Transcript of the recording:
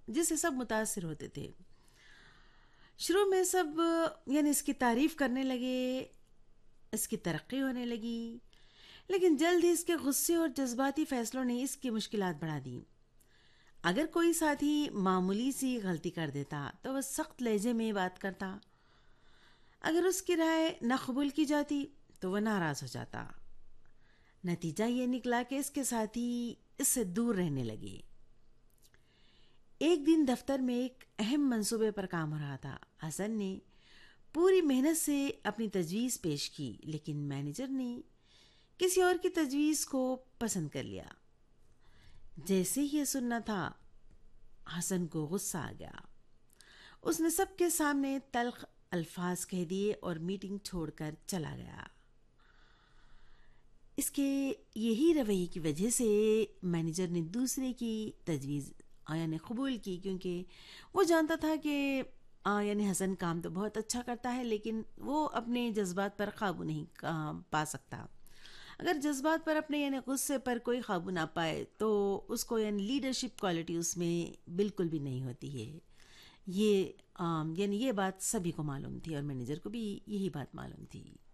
جس سے سب متاثر ہوتے تھے. شروع میں سب یعنی اس کی تعریف کرنے لگے، اس کی ترقی ہونے لگی، لیکن جلد ہی اس کے غصے اور جذباتی فیصلوں نے اس کی مشکلات بڑھا دیں. اگر کوئی ساتھی معمولی سی غلطی کر دیتا تو وہ سخت لہجے میں بات کرتا. اگر اس کی رائے نہ قبول کی جاتی تو وہ ناراض ہو جاتا. نتیجہ یہ نکلا کہ اس کے ساتھی اس سے دور رہنے لگے. ایک دن دفتر میں ایک اہم منصوبے پر کام ہو رہا تھا. حسن نے پوری محنت سے اپنی تجویز پیش کی، لیکن مینیجر نے کسی اور کی تجویز کو پسند کر لیا. جیسے ہی یہ سننا تھا حسن کو غصہ آ گیا. اس نے سب کے سامنے تلخ الفاظ کہہ دیے اور میٹنگ چھوڑ کر چلا گیا. اس کے یہی رویے کی وجہ سے مینیجر نے دوسرے کی تجویز یعنی قبول کی، کیونکہ وہ جانتا تھا کہ یعنی حسن کام تو بہت اچھا کرتا ہے، لیکن وہ اپنے جذبات پر قابو نہیں پا سکتا. اگر جذبات پر اپنے یعنی غصے پر کوئی قابو نہ پائے تو اس کو یعنی لیڈرشپ کوالٹی اس میں بالکل بھی نہیں ہوتی ہے. یہ یعنی یہ بات سبھی کو معلوم تھی اور مینیجر کو بھی یہی بات معلوم تھی.